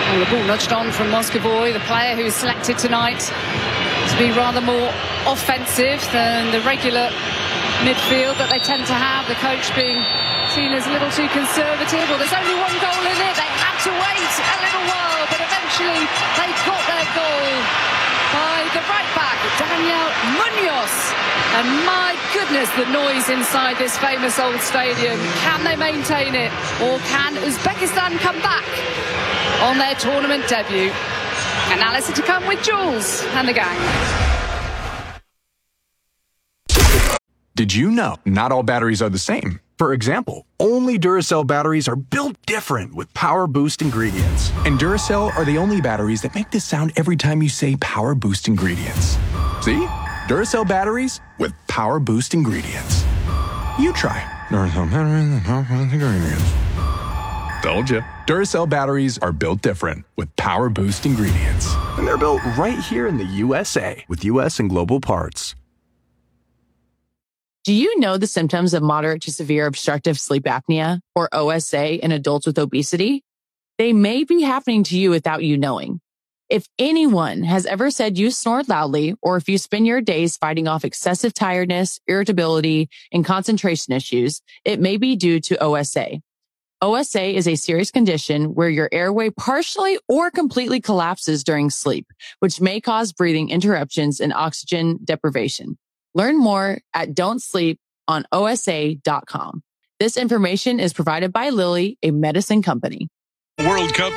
Well, the ball nudged on from Moscovoy, the player who's selected tonight to be rather more offensive than the regular midfield that they tend to have. The coach being seen as a little too conservative. Well, there's only one goal in it. They had to wait a little while, but eventually they got their goal by the right back, Daniel Munoz. And my goodness, the noise inside this famous old stadium. Can they maintain it? Or can Uzbekistan come back on their tournament debut? Analysis to come with Jules and the gang. Did you know not all batteries are the same? For example, only Duracell batteries are built different with Power Boost ingredients. And Duracell are the only batteries that make this sound every time you say Power Boost ingredients. See? Duracell batteries with Power Boost ingredients. You try. Duracell batteries with Power Boost ingredients. Told you. Duracell batteries are built different with Power Boost ingredients. And they're built right here in the USA with US and global parts. Do you know the symptoms of moderate to severe obstructive sleep apnea, or OSA, in adults with obesity? They may be happening to you without you knowing. If anyone has ever said you snore loudly, or if you spend your days fighting off excessive tiredness, irritability, and concentration issues, it may be due to OSA. OSA is a serious condition where your airway partially or completely collapses during sleep, which may cause breathing interruptions and oxygen deprivation. Learn more at don'tsleeponosa.com. This information is provided by Lilly, a medicine company. World Cup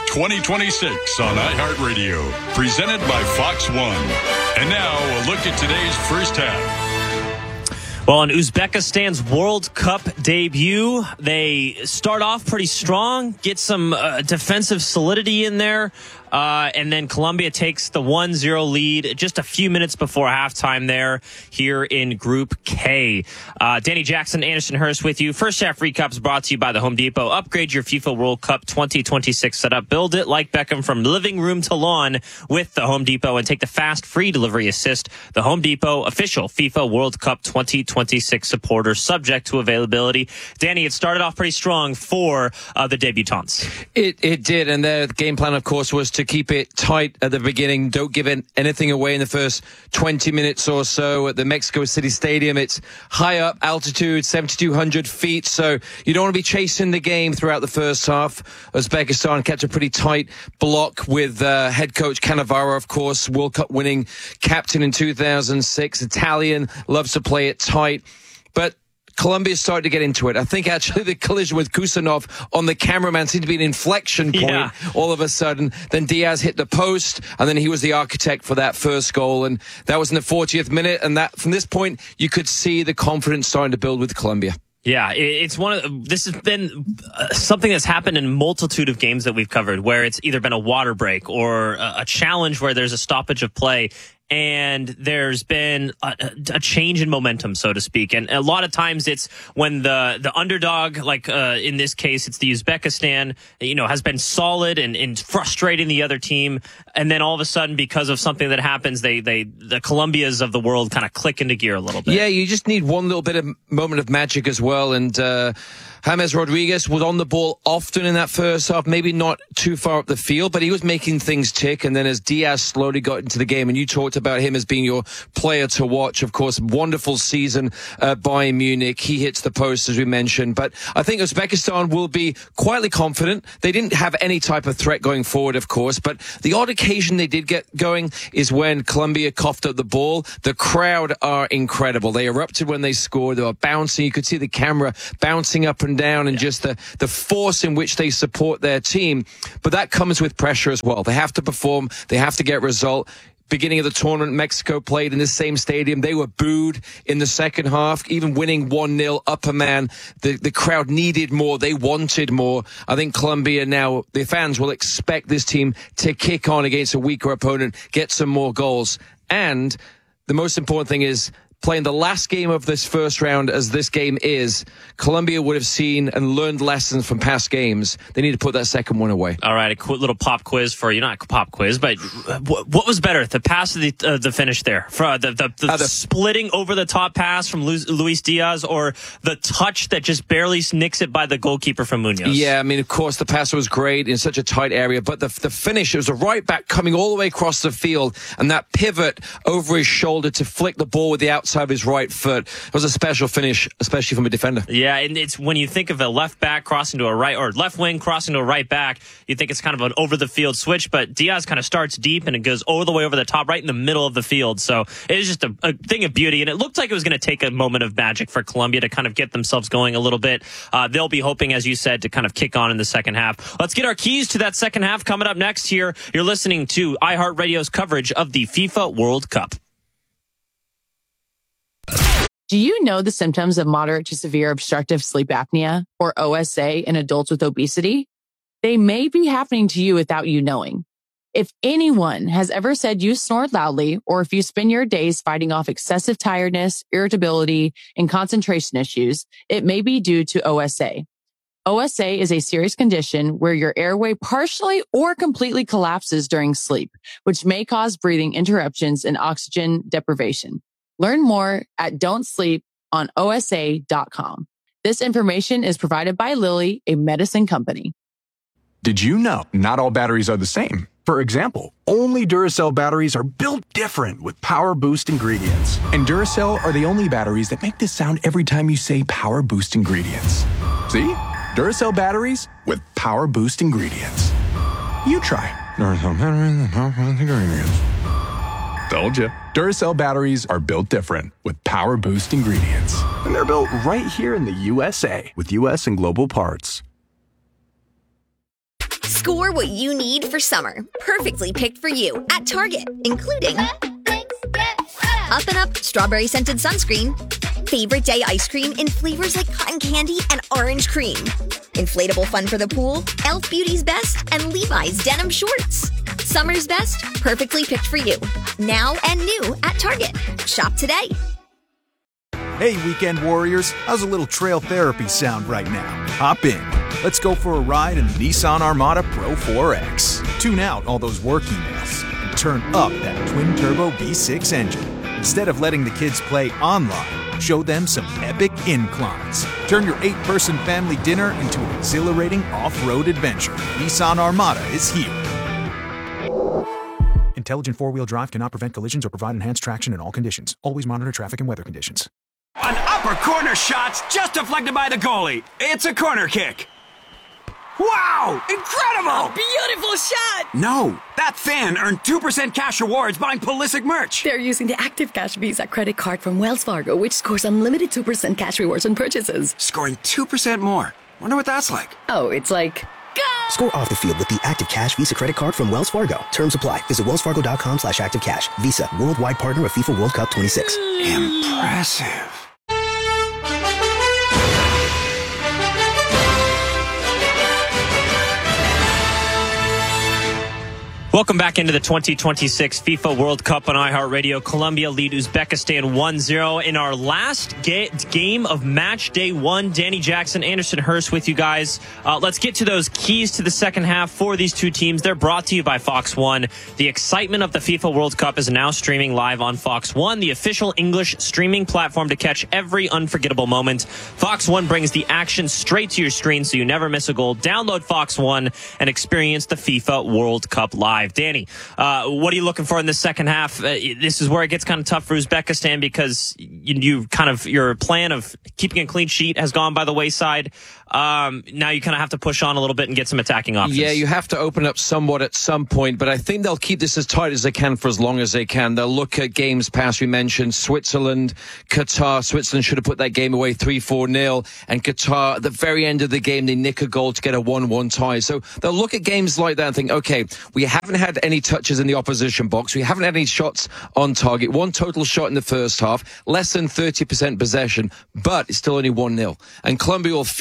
2026 on iHeartRadio, presented by Fox One. And now a look at today's first half. Well, in Uzbekistan's World Cup debut, they start off pretty strong, get some defensive solidity in there, and then Colombia takes the 1-0 lead just a few minutes before halftime there here in Group K. Danny Jackson, Anderson Hurst with you. First half recaps brought to you by the Home Depot. Upgrade your FIFA World Cup 2026 setup. Build it like Beckham from living room to lawn with the Home Depot and take the fast free delivery assist. The Home Depot official FIFA World Cup 2026 supporter, subject to availability. Danny, it started off pretty strong for the debutants. It did, and their game plan, of course, was to keep it tight at the beginning. Don't give anything away in the first 20 minutes or so. At the Mexico City Stadium, it's high up altitude, 7,200 feet, so you don't want to be chasing the game throughout the first half. Uzbekistan kept a pretty tight block with head coach Cannavaro, of course, World Cup winning captain in 2006. Italian, loves to play it tight. But Colombia started to get into it. I think actually the collision with Kusanov on the cameraman seemed to be an inflection point all of a sudden. Then Diaz hit the post, and then he was the architect for that first goal. And that was in the 40th minute. And that from this point, you could see the confidence starting to build with Colombia. Yeah, it's this has been something that's happened in a multitude of games that we've covered, where it's either been a water break or a challenge where there's a stoppage of play, and there's been a change in momentum, so to speak. And a lot of times it's when the underdog, like in this case, it's the Uzbekistan, has been solid and frustrating the other team. And then all of a sudden, because of something that happens, the Colombias of the world kind of click into gear a little bit. Yeah, you just need one little bit of moment of magic as well. And James Rodriguez was on the ball often in that first half, maybe not too far up the field, but he was making things tick. And then as Diaz slowly got into the game, and you talked about him as being your player to watch, of course, wonderful season by Munich. He hits the post, as we mentioned. But I think Uzbekistan will be quietly confident. They didn't have any type of threat going forward, of course, but the odd occasion they did get going is when Colombia coughed up the ball. The crowd are incredible. They erupted when they scored. They were bouncing. You could see the camera bouncing up and down, and just the force in which they support their team. But that comes with pressure as well. They have to perform. They have to get result. Beginning of the tournament, Mexico played in the same stadium. They were booed in the second half, even winning 1-0 up a man. The crowd needed more. They wanted more. I think Colombia now, the fans will expect this team to kick on against a weaker opponent, get some more goals. And the most important thing is playing the last game of this first round as this game is, Colombia would have seen and learned lessons from past games. They need to put that second one away. All right, a quick little pop quiz for you. Not a pop quiz, but what was better, the pass or the finish there? For the splitting over the top pass from Luis Diaz, or the touch that just barely nicks it by the goalkeeper from Munoz? Yeah, I mean, of course, the pass was great in such a tight area, but the finish, it was a right back coming all the way across the field, and that pivot over his shoulder to flick the ball with the outside of his right foot. It was a special finish, especially from a defender. Yeah, and it's when you think of a left back crossing to a right, or left wing crossing to a right back, you think it's kind of an over the field switch, but Diaz kind of starts deep and it goes all the way over the top, right in the middle of the field. So it is just a thing of beauty, and it looked like it was going to take a moment of magic for Colombia to kind of get themselves going a little bit. They'll be hoping, as you said, to kind of kick on in the second half. Let's get our keys to that second half coming up next here. You're listening to iHeartRadio's coverage of the FIFA World Cup. Do you know the symptoms of moderate to severe obstructive sleep apnea, or OSA, in adults with obesity? They may be happening to you without you knowing. If anyone has ever said you snore loudly, or if you spend your days fighting off excessive tiredness, irritability, and concentration issues, it may be due to OSA. OSA is a serious condition where your airway partially or completely collapses during sleep, which may cause breathing interruptions and oxygen deprivation. Learn more at don'tsleeponosa.com. This information is provided by Lilly, a medicine company. Did you know not all batteries are the same? For example, only Duracell batteries are built different with Power Boost ingredients. And Duracell are the only batteries that make this sound every time you say Power Boost ingredients. See? Duracell batteries with Power Boost ingredients. You try Duracell batteries with Power Boost ingredients. Told you. Duracell batteries are built different with Power Boost ingredients. And they're built right here in the USA with US and global parts. Score what you need for summer. Perfectly picked for you at Target, including Up and Up strawberry scented sunscreen, favorite day ice cream in flavors like cotton candy and orange cream, inflatable fun for the pool, Elf Beauty's Best, and Levi's denim shorts. Summer's best, perfectly picked for you. Now and new at Target. Shop today. Hey, weekend warriors, how's a little trail therapy sound right now? Hop in. Let's go for a ride in the Nissan Armada Pro 4X. Tune out all those work emails and turn up that twin-turbo V6 engine. Instead of letting the kids play online, show them some epic inclines. Turn your 8-person family dinner into an exhilarating off-road adventure. Nissan Armada is here. Intelligent four-wheel drive cannot prevent collisions or provide enhanced traction in all conditions. Always monitor traffic and weather conditions. An upper corner shot's just deflected by the goalie. It's a corner kick. Wow! Incredible! A beautiful shot! No, that fan earned 2% cash rewards buying Pulisic merch. They're using the Active Cash Visa credit card from Wells Fargo, which scores unlimited 2% cash rewards on purchases. Scoring 2% more. Wonder what that's like. Oh, it's like... Go! Score off the field with the Active Cash Visa credit card from Wells Fargo. Terms apply. Visit wellsfargo.com/activecash. Visa, worldwide partner of FIFA World Cup 26. Impressive. Welcome back into the 2026 FIFA World Cup on iHeartRadio. Colombia lead Uzbekistan 1-0 in our last game of match day one. Danny Jackson, Anderson Hurst with you guys. Let's get to those keys to the second half for these two teams. They're brought to you by Fox One. The excitement of the FIFA World Cup is now streaming live on Fox One, the official English streaming platform to catch every unforgettable moment. Fox One brings the action straight to your screen so you never miss a goal. Download Fox One and experience the FIFA World Cup live. Danny, what are you looking for in the second half? This is where it gets kind of tough for Uzbekistan because your plan of keeping a clean sheet has gone by the wayside. Now you kind of have to push on a little bit and get some attacking options. Yeah, you have to open up somewhat at some point, but I think they'll keep this as tight as they can for as long as they can. They'll look at games past. We mentioned Switzerland, Qatar. Switzerland should have put that game away 3-4-0, and Qatar, at the very end of the game, they nick a goal to get a 1-1 tie. So they'll look at games like that and think, okay, we haven't had any touches in the opposition box. We haven't had any shots on target. One total shot in the first half, less than 30% possession, but it's still only 1-0. And Colombia will feel that.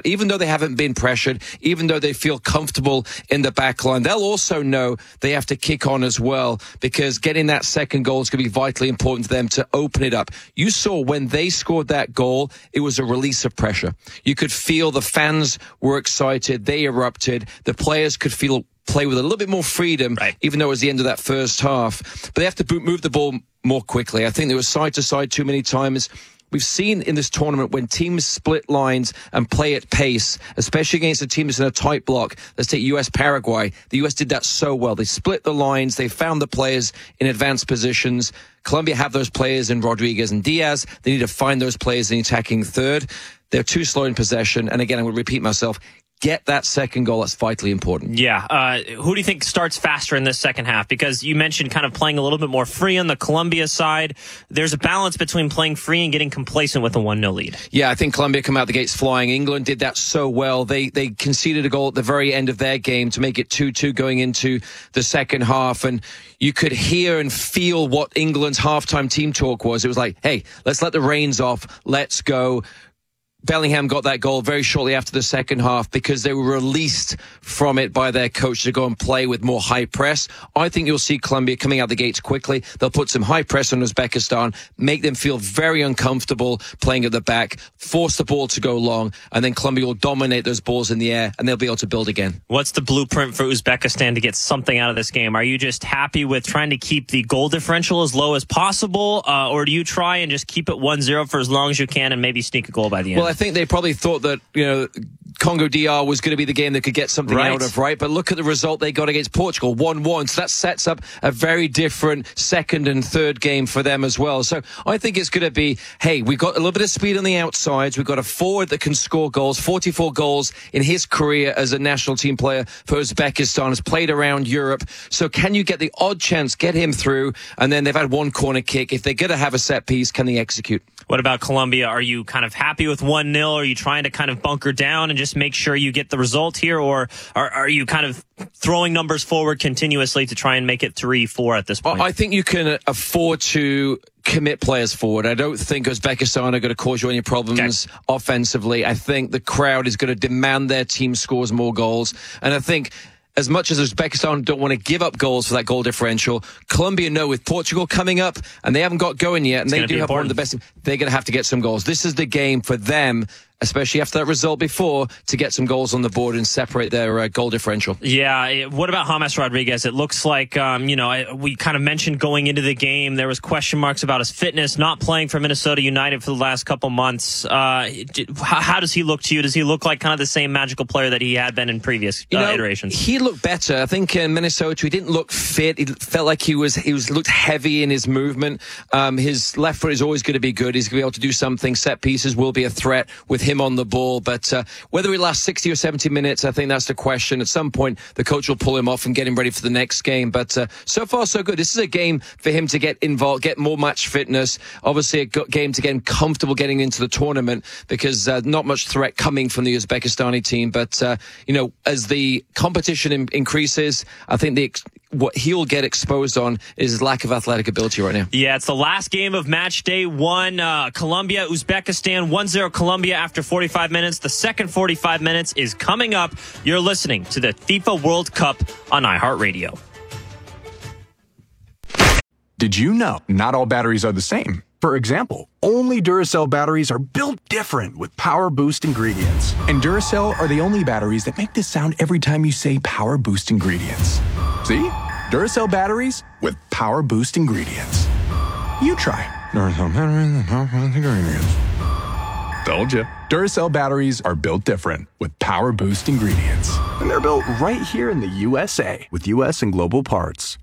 even though they haven't been pressured, even though they feel comfortable in the back line, they'll also know they have to kick on as well, because getting that second goal is going to be vitally important to them to open it up. You saw when they scored that goal, it was a release of pressure. You could feel the fans were excited. They erupted. The players could play with a little bit more freedom, even though it was the end of that first half. But they have to move the ball more quickly. I think they were side to side too many times. We've seen in this tournament when teams split lines and play at pace, especially against a team that's in a tight block. Let's take US-Paraguay. The US did that so well. They split the lines. They found the players in advanced positions. Colombia have those players in Rodriguez and Diaz. They need to find those players in the attacking third. They're too slow in possession. And again, I'm going to repeat myself. Get that second goal. That's vitally important. Yeah. Who do you think starts faster in this second half? Because you mentioned kind of playing a little bit more free on the Colombia side. There's a balance between playing free and getting complacent with a 1-0 lead. Yeah, I think Colombia come out the gates flying. England did that so well. They conceded a goal at the very end of their game to make it 2-2 going into the second half. And you could hear and feel what England's halftime team talk was. It was like, hey, let's let the reins off. Let's go. Bellingham got that goal very shortly after the second half because they were released from it by their coach to go and play with more high press. I think you'll see Colombia coming out the gates quickly. They'll put some high press on Uzbekistan, make them feel very uncomfortable playing at the back, force the ball to go long, and then Colombia will dominate those balls in the air, and they'll be able to build again. What's the blueprint for Uzbekistan to get something out of this game? Are you just happy with trying to keep the goal differential as low as possible, or do you try and just keep it 1-0 for as long as you can and maybe sneak a goal by the end? Well, I think they probably thought that, Congo DR was going to be the game they could get something out of, right? But look at the result they got against Portugal, 1-1. So that sets up a very different second and third game for them as well. So I think it's going to be, hey, we've got a little bit of speed on the outsides. We've got a forward that can score goals, 44 goals in his career as a national team player for Uzbekistan, has played around Europe. So can you get the odd chance, get him through? And then they've had one corner kick. If they're going to have a set piece, can they execute? What about Colombia? Are you kind of happy with 1-0? Are you trying to kind of bunker down and just make sure you get the result here? Or are you kind of throwing numbers forward continuously to try and make it 3-4 at this point? I think you can afford to commit players forward. I don't think Uzbekistan are going to cause you any problems offensively. I think the crowd is going to demand their team scores more goals. And I think as much as Uzbekistan don't want to give up goals for that goal differential, Colombia know with Portugal coming up, and they haven't got going yet, and they do have one of the best, they're going to have to get some goals. This is the game for them, especially after that result before, to get some goals on the board and separate their goal differential. Yeah, what about James Rodriguez? It looks like, we kind of mentioned going into the game, there was question marks about his fitness, not playing for Minnesota United for the last couple months. How does he look to you? Does he look like kind of the same magical player that he had been in previous iterations? He looked better. I think in Minnesota, he didn't look fit. He felt like he looked heavy in his movement. His left foot is always going to be good. He's going to be able to do something. Set pieces will be a threat with him on the ball, but whether he lasts 60 or 70 minutes, I think that's the question. At some point, the coach will pull him off and get him ready for the next game, but so far so good. This is a game for him to get involved, get more match fitness, obviously a game to get him comfortable getting into the tournament, because not much threat coming from the Uzbekistani team, but as the competition increases, I think what he'll get exposed on is his lack of athletic ability right now. Yeah, it's the last game of match day one. Colombia, Uzbekistan, 1-0 Colombia after 45 minutes. The second 45 minutes is coming up. You're listening to the FIFA World Cup on iHeartRadio. Did you know not all batteries are the same? For example, only Duracell batteries are built different with Power Boost ingredients. And Duracell are the only batteries that make this sound every time you say Power Boost ingredients. See? Duracell batteries with Power Boost ingredients. You try Duracell batteries with Power Boost ingredients. Told you. Duracell batteries are built different with Power Boost ingredients. And they're built right here in the USA with US and global parts.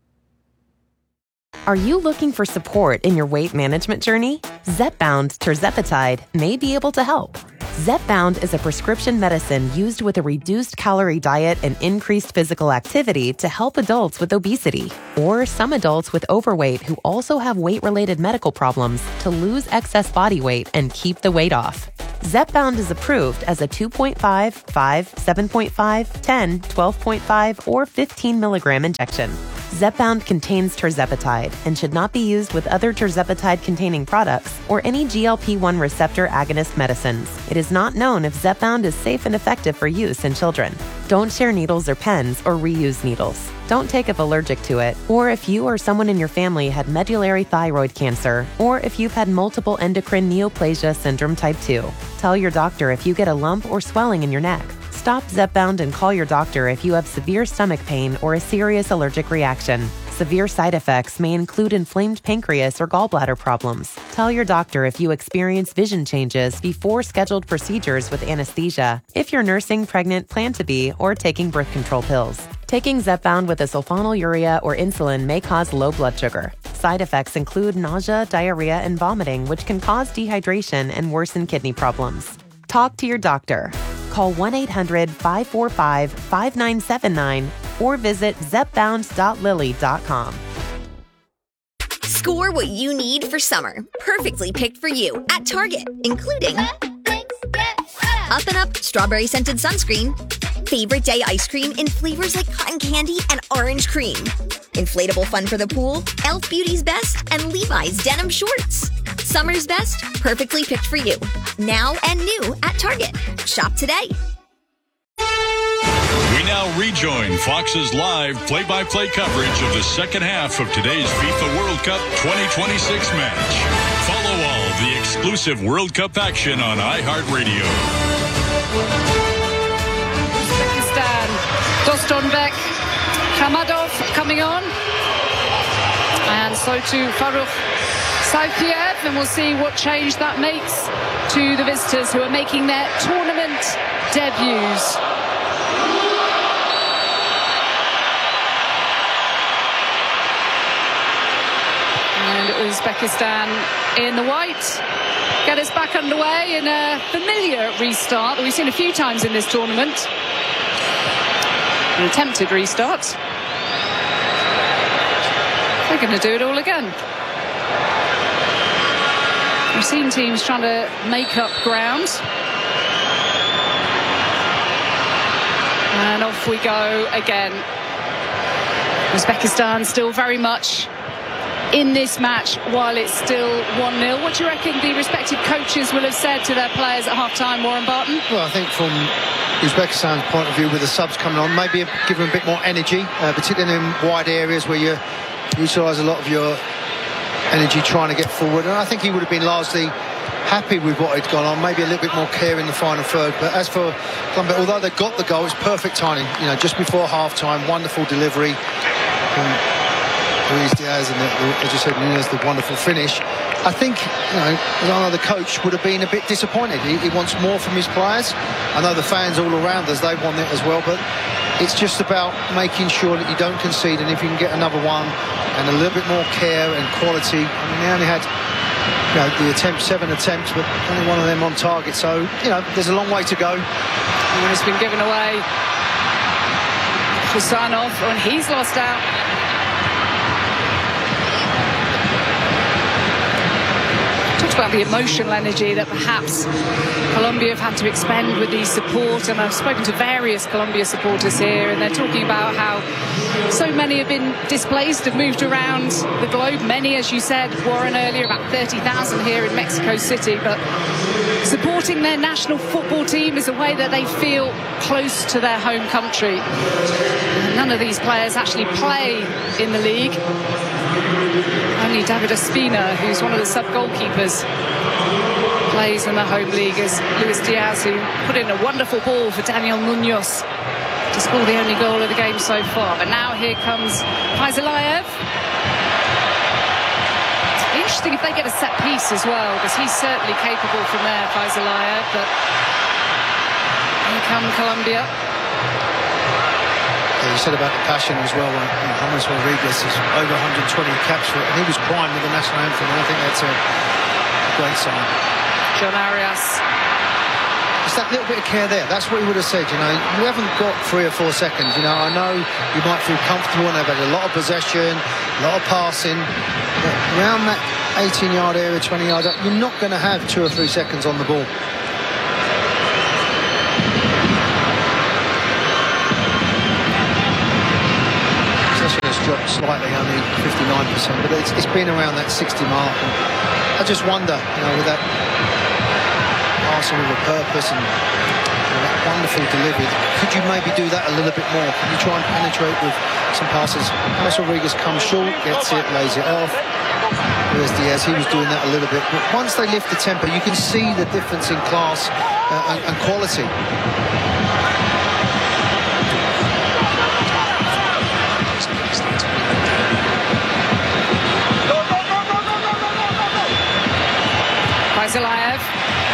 Are you looking for support in your weight management journey? Zepbound tirzepatide may be able to help. Zepbound is a prescription medicine used with a reduced calorie diet and increased physical activity to help adults with obesity, or some adults with overweight who also have weight-related medical problems to lose excess body weight and keep the weight off. Zepbound is approved as a 2.5, 5, 7.5, 10, 12.5, or 15 milligram injection. Zepbound contains tirzepatide and should not be used with other tirzepatide-containing products or any GLP-1 receptor agonist medicines. It is not known if Zepbound is safe and effective for use in children. Don't share needles or pens or reuse needles. Don't take if allergic to it, or if you or someone in your family had medullary thyroid cancer, or if you've had multiple endocrine neoplasia syndrome type 2. Tell your doctor if you get a lump or swelling in your neck. Stop Zepbound and call your doctor if you have severe stomach pain or a serious allergic reaction. Severe side effects may include inflamed pancreas or gallbladder problems. Tell your doctor if you experience vision changes before scheduled procedures with anesthesia, if you're nursing, pregnant, plan to be, or taking birth control pills. Taking Zepbound with a sulfonylurea or insulin may cause low blood sugar. Side effects include nausea, diarrhea, and vomiting, which can cause dehydration and worsen kidney problems. Talk to your doctor. Call 1-800-545-5979 or visit zepbound.lilly.com. Score what you need for summer, perfectly picked for you at Target, including Up and Up strawberry scented sunscreen, favorite day ice cream in flavors like cotton candy and orange cream, inflatable fun for the pool, Elf Beauty's Best, and Levi's denim shorts. Summer's best, perfectly picked for you. Now and new at Target. Shop today. We now rejoin Fox's live play-by-play coverage of the second half of today's FIFA World Cup 2026 match. Follow all the exclusive World Cup action on iHeartRadio. Uzbekistan, Dostonbek, Khamadov coming on. And so too Farukh Saifiev, and we'll see what change that makes to the visitors who are making their tournament debuts. And Uzbekistan in the white get us back underway in a familiar restart that we've seen a few times in this tournament. An attempted restart. They're going to do it all again. We've seen teams trying to make up ground. And off we go again. Uzbekistan still very much in this match while it's still 1-0. What do you reckon the respective coaches will have said to their players at half-time, Warren Barton? Well, I think from Uzbekistan's point of view, with the subs coming on, maybe give them a bit more energy, particularly in wide areas where you utilise a lot of your energy trying to get forward. And I think he would have been largely happy with what had gone on, maybe a little bit more care in the final third. But as for Colombia, although they got the goal, it's perfect timing, just before half-time, wonderful delivery from Luis Diaz, and as you said, Nunes, the wonderful finish. I think, the coach would have been a bit disappointed. He wants more from his players. I know the fans all around us, they want it as well, but it's just about making sure that you don't concede, and if you can get another one and a little bit more care and quality. I mean, they only had the 7 attempts, but only one of them on target, so there's a long way to go. And it's been given away for Sanov, and he's lost out. About the emotional energy that perhaps Colombia have had to expend with the support, and I've spoken to various Colombia supporters here, and they're talking about how so many have been displaced, have moved around the globe. Many, as you said, Warren, earlier, about 30,000 here in Mexico City, but supporting their national football team is a way that they feel close to their home country. None of these players actually play in the league. Only David Ospina, who's one of the sub-goalkeepers, plays in the home league, as Luis Diaz, who put in a wonderful ball for Daniel Munoz to score the only goal of the game so far. But now here comes Faizalayev. Interesting if they get a set piece as well, because he's certainly capable from there, Faizalayev. But here come Colombia. You said about the passion as well. James Rodriguez is over 120 caps for it, and he was crying with the national anthem, and I think that's a great sign. John Arias. It's that little bit of care there. That's what he would have said. You haven't got 3 or 4 seconds. I know you might feel comfortable, and they've had a lot of possession, a lot of passing, but around that 18-yard area, 20 yards up, you're not going to have 2 or 3 seconds on the ball. dropped slightly, only 59%, but it's been around that 60 mark. And I just wonder, with that passing with a purpose and that wonderful delivery, could you maybe do that a little bit more? Can you try and penetrate with some passes? James Rodriguez comes short, gets it, lays it off. There's Diaz, he was doing that a little bit. But once they lift the tempo, you can see the difference in class and quality. Zelayev.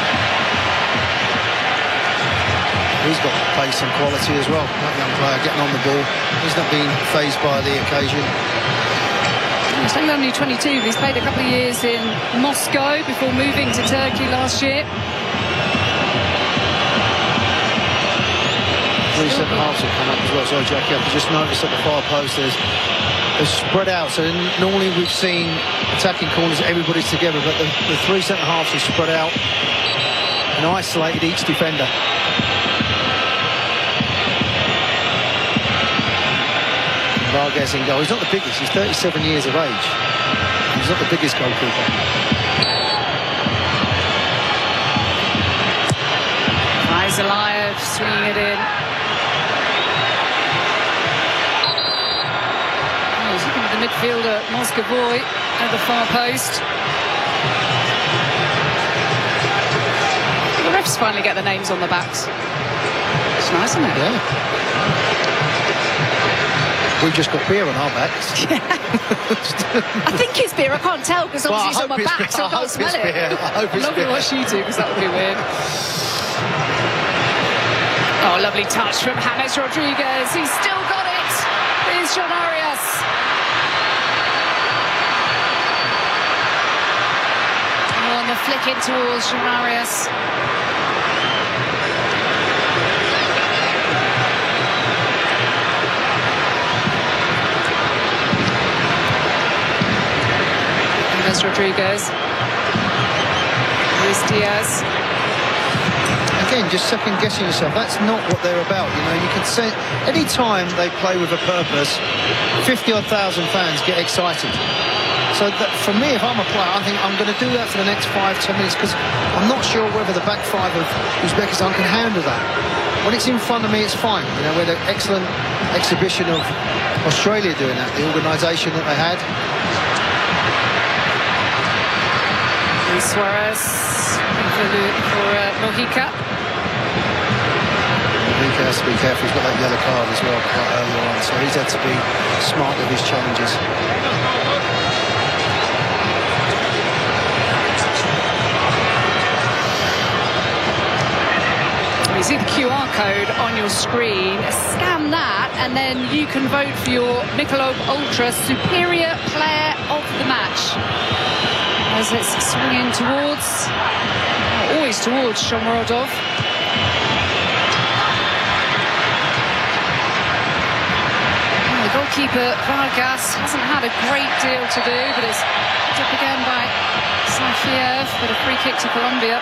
He's got pace and quality as well. That young player getting on the ball. He's not been fazed by the occasion. He's only 22, but he's played a couple of years in Moscow before moving to Turkey last year. Three centre halves have come up as well. Sorry, Jackie, I've just noticed at the far post they're spread out. So normally we've seen attacking corners, everybody's together, but the three centre halves are spread out and isolated each defender. Vargas in goal. He's not the biggest. He's 37 years of age. He's not the biggest goalkeeper. Zelayev swinging it in. He's looking at the midfielder, Moscovoy, at the far post. The refs finally get the names on the backs. It's nice, isn't it? Yeah. We've just got beer on our backs. Yeah. I think it's beer. I can't tell because obviously it's on my back, so I can't smell it. I hope it's beer. Lovely watch you do, because that would be weird. Oh, lovely touch from James Rodriguez. He's still got it. Here's John Arias. Oh, and the flick in towards John Arias. James Rodriguez. Here's Diaz. Again, just second-guessing yourself. That's not what they're about. You can say any time they play with a purpose, 50,000 fans get excited. So that, for me, if I'm a player, I think I'm going to do that for the next 5-10 minutes because I'm not sure whether the back five of Uzbekistan can handle that. When it's in front of me, it's fine. We had an excellent exhibition of Australia doing that, the organisation that they had. Suarez for Mojica. Mojica has to be careful. He's got that yellow card as well quite early on, so he's had to be smart with his challenges. You see the QR code on your screen. Scan that, and then you can vote for your Michelob Ultra Superior Player of the Match. As it's swinging towards, always towards Shomurodov. The goalkeeper Vargas hasn't had a great deal to do, but it's picked up again by Saifiev for the free kick to Colombia.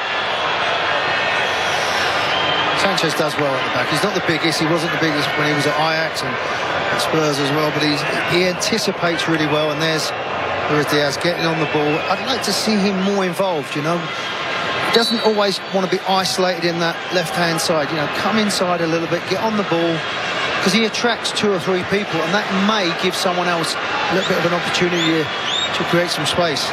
Sanchez does well at the back. He's not the biggest. He wasn't the biggest when he was at Ajax and at Spurs as well, but he anticipates really well, and there's Diaz getting on the ball. I'd like to see him more involved, He doesn't always want to be isolated in that left-hand side. Come inside a little bit, get on the ball, because he attracts 2 or 3 people, and that may give someone else a little bit of an opportunity to create some space.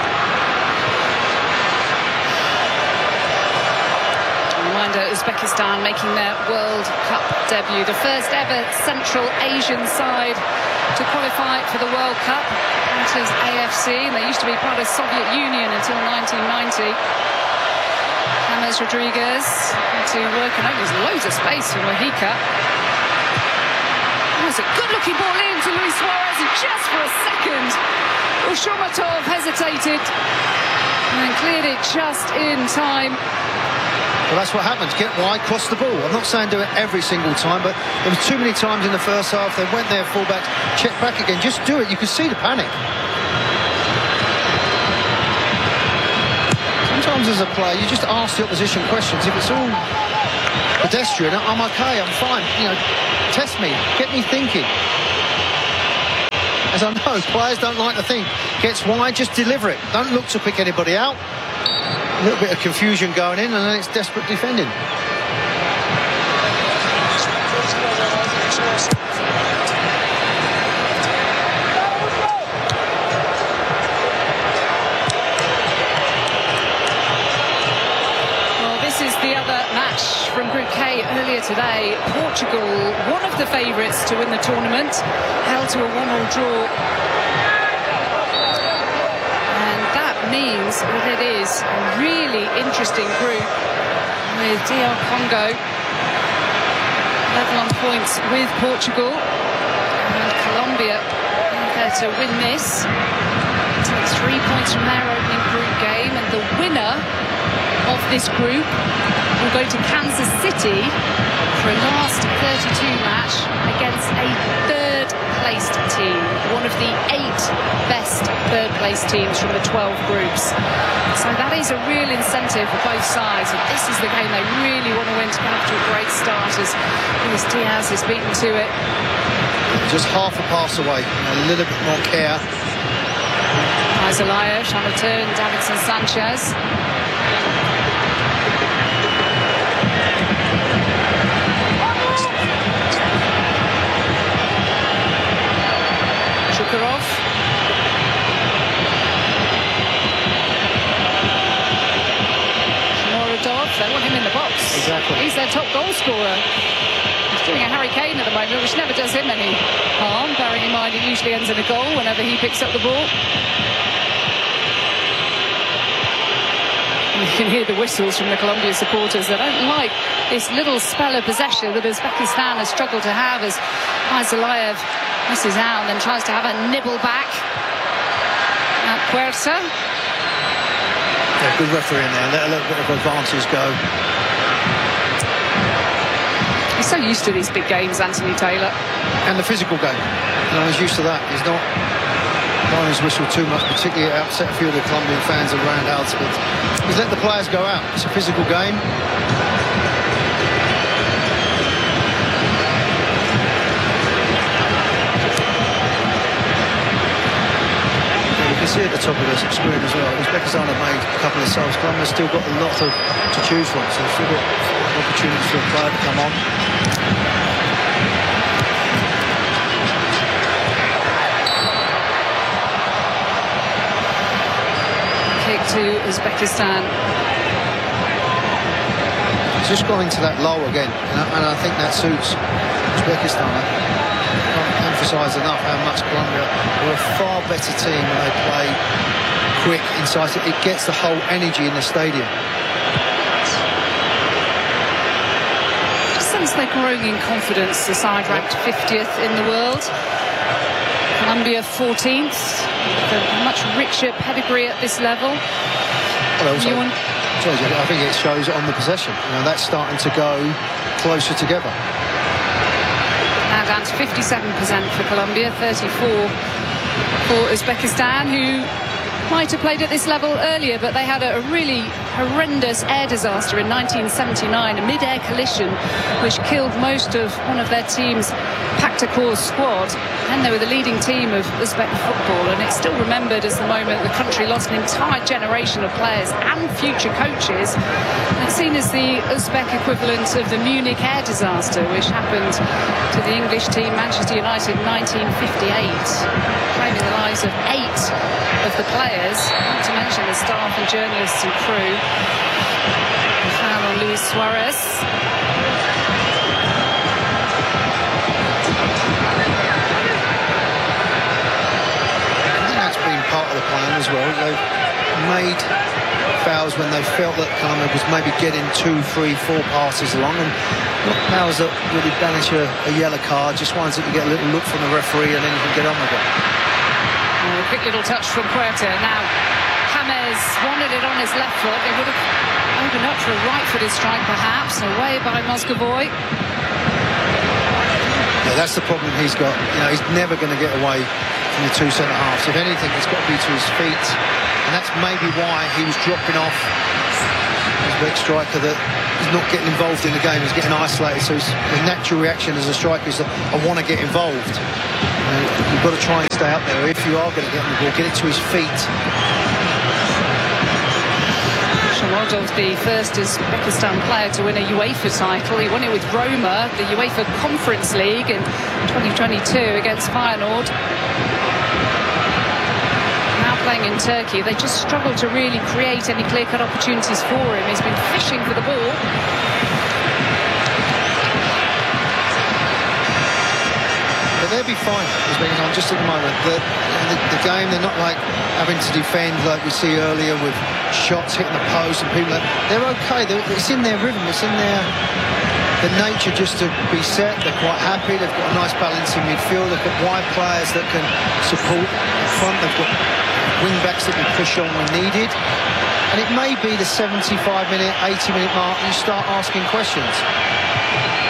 Uzbekistan making their World Cup debut, the first ever Central Asian side to qualify for the World Cup. That is AFC, and they used to be part of Soviet Union until 1990. James Rodriguez had to work, and there's loads of space for Mojica. That's a good-looking ball in to Luis Suarez, and just for a second, Shomatov hesitated and cleared it just in time. Well, that's what happens. Get wide, cross the ball. I'm not saying do it every single time, but there was too many times in the first half. They went there, fullbacks, check back again. Just do it. You can see the panic. Sometimes as a player, you just ask the opposition questions. If it's all pedestrian, I'm okay, I'm fine. Test me, get me thinking. as I know players don't like to think. Gets wide, just deliver it. Don't look to pick anybody out. A little bit of confusion going in, and then it's desperate defending. The other match from Group K earlier today, Portugal, one of the favourites to win the tournament, held to a 1-1 draw. And that means that it is a really interesting group with DR Congo level on points with Portugal, and Colombia there to win this. Take 3 points from their opening group game, and the winner of this group will go to Kansas City for a last 32 match against a third-placed team, one of the 8 best third-placed teams from the 12 groups. So that is a real incentive for both sides, and this is the game they really want to win to get off to a great start, as Luis Diaz is beaten to it. Just half a pass away, a little bit more care. Zelaya trying to turn Davinson Sanchez. Shukurov. Shomurodov, they want him in the box. Exactly. He's their top goal scorer. He's doing a Harry Kane at the moment, which never does him any harm, bearing in mind it usually ends in a goal whenever he picks up the ball. You can hear the whistles from the Colombia supporters. They don't like this little spell of possession that Uzbekistan has struggled to have, as Aizalayev misses out and then tries to have a nibble back at Puerta. Yeah, good referee in there. Let a little bit of advantage go. He's so used to these big games, Anthony Taylor. And the physical game. He's used to that. He's not blowing his whistle too much, particularly it upset a few of the Colombian fans around Alsford. He's let the players go out. It's a physical game. You can see at the top of the screen as well, Uzbekistan have made a couple of subs. Colombia's still got a lot to choose from, so they've still got opportunities for a player to come on. To Uzbekistan. He's just gone into that low again, and I think that suits Uzbekistan. I can't emphasise enough how much Colombia are a far better team when they play quick, incisive. It gets the whole energy in the stadium. Just sense they're growing in confidence, the side ranked 50th in the world. Colombia 14th, with a much richer pedigree at this level. Well, also, I think it shows on the possession. That's starting to go closer together. Now down to 57% for Colombia, 34% for Uzbekistan, who might have played at this level earlier, but they had a really horrendous air disaster in 1979, a mid-air collision which killed most of one of their team's Paktakor's squad, and they were the leading team of Uzbek football, and it's still remembered as the moment the country lost an entire generation of players and future coaches. It's seen as the Uzbek equivalent of the Munich air disaster, which happened to the English team Manchester United in 1958, claiming the lives of 8 of the players, not to mention the staff and journalists and crew. The foul on Luis Suarez. Part of the plan as well. They've made fouls when they felt that Colombia was maybe getting 2, 3, 4 passes along, and not fouls that really banish a yellow card, just ones that you get a little look from the referee and then you can get on with it. A quick little touch from Puerta. Now James wanted it on his left foot. They would have opened up for a right-footed strike perhaps, away by Moscovoy. Yeah, that's the problem he's got. He's never going to get away from the 2 centre-halves. If anything, it's got to be to his feet, and that's maybe why he was dropping off Uzbek striker that is not getting involved in the game, he's getting isolated, so the natural reaction as a striker is that I want to get involved. You've got to try and stay up there. If you are going to get the ball, get it to his feet. Shomurodov, the first Uzbekistan player to win a UEFA title. He won it with Roma, the UEFA Conference League in 2022 against Feyenoord. Now playing in Turkey, they just struggle to really create any clear-cut opportunities for him. He's been fishing for the ball. But they'll be fine, just at the moment. The game, they're not like having to defend like we see earlier with shots hitting the post and people. They're okay. It's in their rhythm. It's in their nature just to be set. They're quite happy. They've got a nice balance in midfield. They've got wide players that can support in front. They've got wing backs that can push on when needed. And it may be the 75-minute, 80-minute mark you start asking questions.